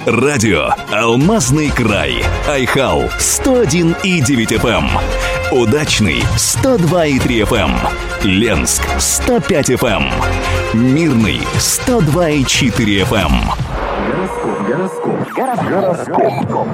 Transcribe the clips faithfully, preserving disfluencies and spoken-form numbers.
Радио «Алмазный край». Айхал сто один и девять эф эм. Удачный сто два и три эф эм. Ленск сто пять эф эм. Мирный сто два и четыре эф эм. Гороскоп. Гороскоп. Гороскоп.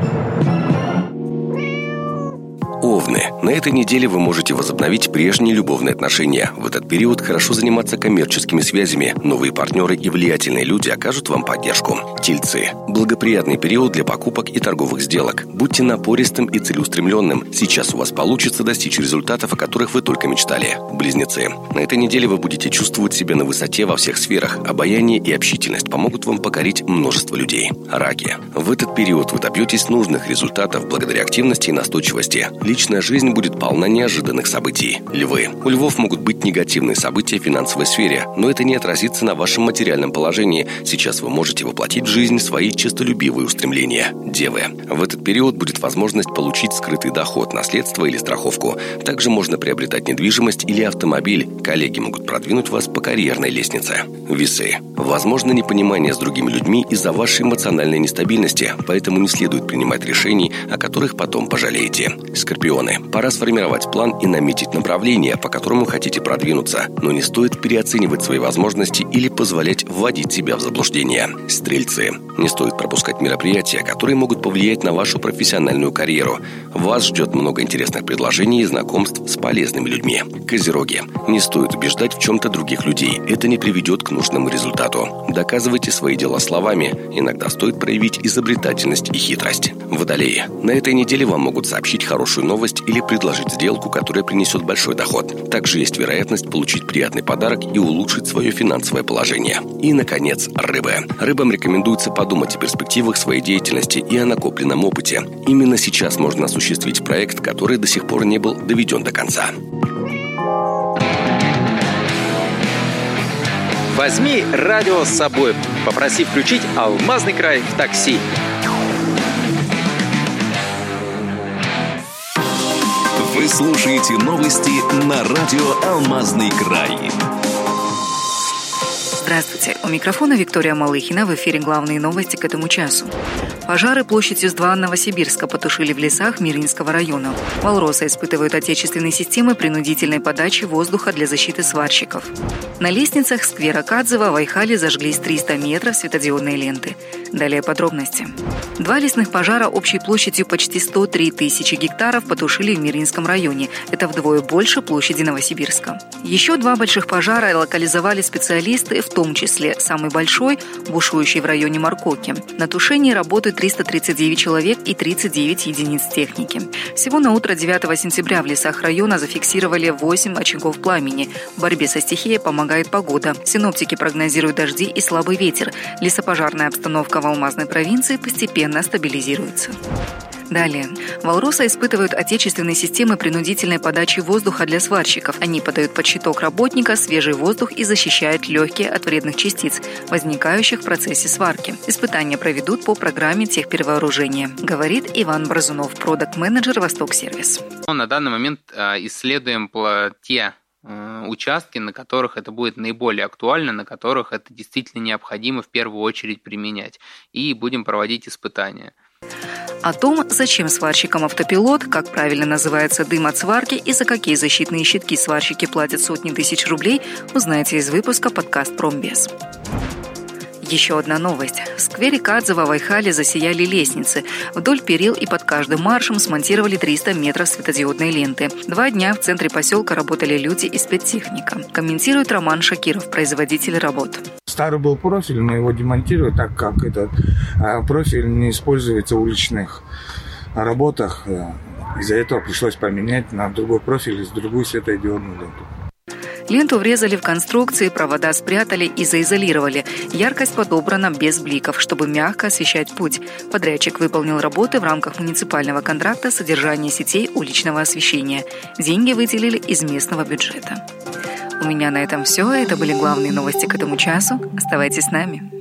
Овны. На этой неделе вы можете возобновить прежние любовные отношения. В этот период хорошо заниматься коммерческими связями. Новые партнеры и влиятельные люди окажут вам поддержку. Тельцы. Благоприятный период для покупок и торговых сделок. Будьте напористым и целеустремленным. Сейчас у вас получится достичь результатов, о которых вы только мечтали. Близнецы. На этой неделе вы будете чувствовать себя на высоте во всех сферах. Обаяние и общительность помогут вам покорить множество людей. Раки. В этот период вы добьетесь нужных результатов благодаря активности и настойчивости. Личная жизнь будет полна неожиданных событий. Львы. У львов могут быть негативные события в финансовой сфере, но это не отразится на вашем материальном положении. Сейчас вы можете воплотить в жизнь свои честолюбивые устремления. Девы. В этот период будет возможность получить скрытый доход, наследство или страховку. Также можно приобретать недвижимость или автомобиль. Коллеги могут продвинуть вас по карьерной лестнице. Весы. Возможно непонимание с другими людьми из-за вашей эмоциональной нестабильности, поэтому не следует принимать решений, о которых потом пожалеете. Скорпионы. Пора сформировать план и наметить направление, по которому хотите продвинуться, но не стоит переоценивать свои возможности или позволять вводить себя в заблуждение. Стрельцы. Не стоит пропускать мероприятия, которые могут повлиять на вашу профессиональную карьеру. Вас ждет много интересных предложений и знакомств с полезными людьми. Козероги. Не стоит убеждать в чем-то других людей. Это не приведет к нужному результату. Доказывайте свои дела словами. Иногда стоит проявить изобретательность и хитрость. Водолеи. На этой неделе вам могут сообщить хорошую новость или предложить сделку, которая принесет большой доход. Также есть вероятность получить приятный подарок и улучшить свое финансовое положение. И, наконец, рыбы. Рыбам рекомендуется подумать о перспективах своей деятельности и о накопленном опыте. Именно сейчас можно осуществить проект, который до сих пор не был доведен до конца. Возьми радио с собой. Попроси включить «Алмазный край» в такси. Вы слушаете новости на радио «Алмазный край». Здравствуйте. У микрофона Виктория Малыхина. В эфире главные новости к этому часу. Пожары площадью с два Новосибирска потушили в лесах Мирнинского района. Валроса испытывают отечественные системы принудительной подачи воздуха для защиты сварщиков. На лестницах сквера Кадзева в Айхале зажглись триста метров светодиодной ленты. Далее подробности. Два лесных пожара общей площадью почти сто три тысячи гектаров потушили в Мирнинском районе. Это вдвое больше площади Новосибирска. Еще два больших пожара локализовали специалисты, в том числе самый большой, бушующий в районе Маркоки. На тушении работают триста тридцать девять человек и тридцать девять единиц техники. Всего на утро девятого сентября в лесах района зафиксировали восемь очагов пламени. В борьбе со стихией помогает погода. Синоптики прогнозируют дожди и слабый ветер. Лесопожарная обстановка в Алмазной провинции постепенно стабилизируется. Далее. Валроса испытывают отечественные системы принудительной подачи воздуха для сварщиков. Они подают под щиток работника свежий воздух и защищают легкие от вредных частиц, возникающих в процессе сварки. Испытания проведут по программе техперевооружения, говорит Иван Бразунов, продакт-менеджер «Восток-сервис». На данный момент исследуем те участки, на которых это будет наиболее актуально, на которых это действительно необходимо в первую очередь применять. И будем проводить испытания. О том, зачем сварщикам автопилот, как правильно называется дым от сварки и за какие защитные щитки сварщики платят сотни тысяч рублей, узнаете из выпуска подкаст «Промбез». Еще одна новость. В сквере Кадзева в Айхале засияли лестницы. Вдоль перил и под каждым маршем смонтировали триста метров светодиодной ленты. Два дня в центре поселка работали люди и спецтехника. Комментирует Роман Шакиров, производитель работ. Старый был профиль, но его демонтируют, так как этот профиль не используется в уличных работах. Из-за этого пришлось поменять на другой профиль и с другую светодиодную ленту. Ленту врезали в конструкции, провода спрятали и заизолировали. Яркость подобрана без бликов, чтобы мягко освещать путь. Подрядчик выполнил работы в рамках муниципального контракта содержания сетей уличного освещения. Деньги выделили из местного бюджета. У меня на этом все. Это были главные новости к этому часу. Оставайтесь с нами.